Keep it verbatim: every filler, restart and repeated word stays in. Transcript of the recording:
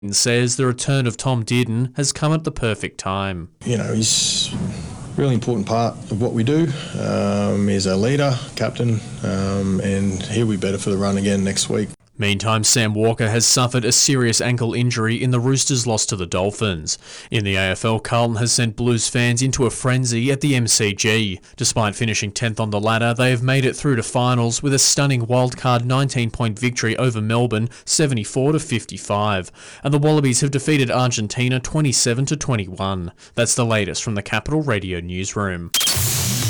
says the return of Tom Dearden has come at the perfect time. You know, he's a really important part of what we do. Um, he's our leader, captain, um, and he'll be better for the run again next week. Meantime, Sam Walker has suffered a serious ankle injury in the Roosters' loss to the Dolphins. In the A F L, Carlton has sent Blues fans into a frenzy at the M C G. Despite finishing tenth on the ladder, they have made it through to finals with a stunning wildcard nineteen-point victory over Melbourne, seventy-four to fifty-five. And the Wallabies have defeated Argentina twenty-seven to twenty-one. That's the latest from the Capital Radio newsroom.